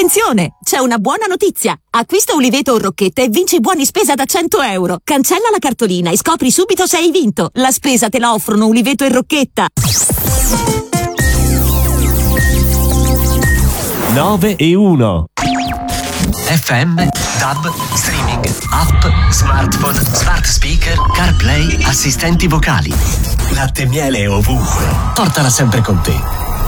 Attenzione! C'è una buona notizia! Acquista Uliveto o Rocchetta e vinci buoni spesa da 100 euro. Cancella la cartolina e scopri subito se hai vinto. La spesa te la offrono Uliveto e Rocchetta. 9-1 FM, DAB, streaming, app, smartphone, smart speaker, CarPlay, assistenti vocali. Latte e miele ovunque. Portala sempre con te.